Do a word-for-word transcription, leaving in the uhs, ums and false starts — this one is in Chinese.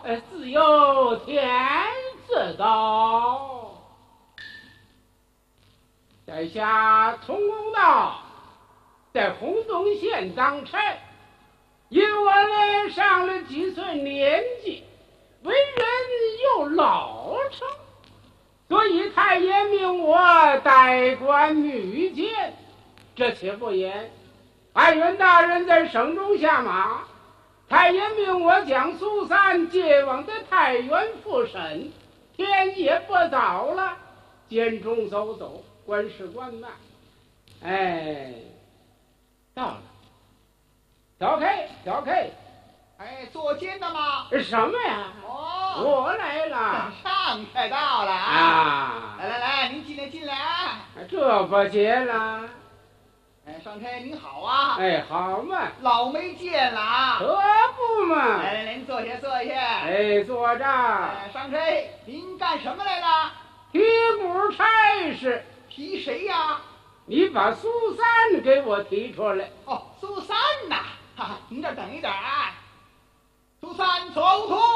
呃，自有天知道。在下童公道，在洪洞县当差，因我呢上了几岁年纪，为人又老成，所以太爷命我代管女监。这且不言，太原大人在省中下马，太爷命我将苏三接往的太原复审。天也不早了，监中走走，官事官办。哎，到了，小 K， 小 K， 哎，做监的吗？ 什么呀？ 哦， 我来了。 上菜到了啊！ 来来来，您进来进来。 这不接了。 哎，上差您好啊！ 哎，好嘛， 老没见了啊！ 可不嘛！ 来来，您坐下坐下。 哎，坐这儿。 哎，上差，您干什么来了？ 提股差事。 提谁呀？ 你把苏三给我提出来。 哦，苏三呐，哈哈，您这等一点啊。苏三走出。